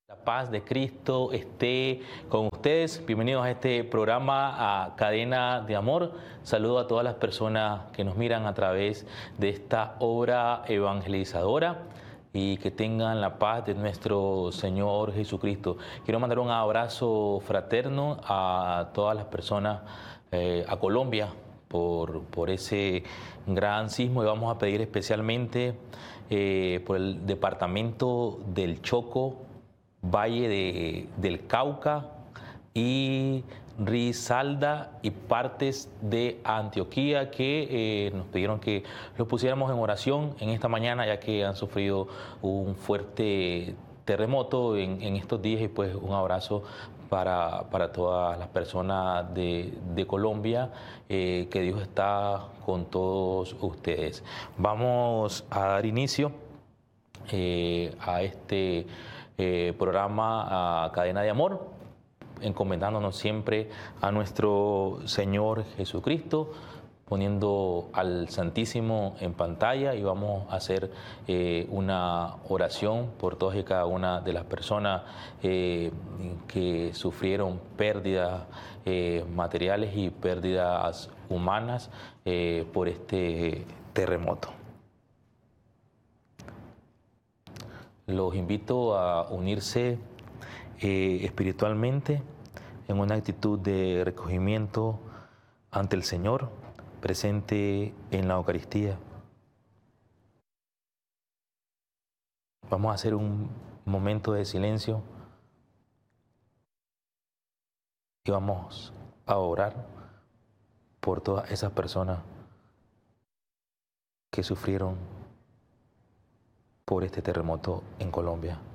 La paz de Cristo esté con ustedes. Bienvenidos a este programa, a Cadena de Amor. Saludo a todas las personas que nos miran a través de esta obra evangelizadora y que tengan la paz de nuestro Señor Jesucristo. Quiero mandar un abrazo fraterno a todas las personas, a Colombia, por ese gran sismo, y vamos a pedir especialmente por el departamento del Chocó, Valle del Cauca y Risaralda y partes de Antioquia, que nos pidieron que los pusiéramos en oración en esta mañana, ya que han sufrido un fuerte terremoto en estos días. Y pues un abrazo para todas las personas de Colombia, que Dios está con todos ustedes. Vamos a dar inicio a este programa, a Cadena de Amor, encomendándonos siempre a nuestro Señor Jesucristo, poniendo al Santísimo en pantalla, y vamos a hacer una oración por todas y cada una de las personas que sufrieron pérdidas materiales y pérdidas humanas por este terremoto. Los invito a unirse espiritualmente en una actitud de recogimiento ante el Señor, presente en la Eucaristía. Vamos a hacer un momento de silencio y vamos a orar por todas esas personas que sufrieron por este terremoto en Colombia.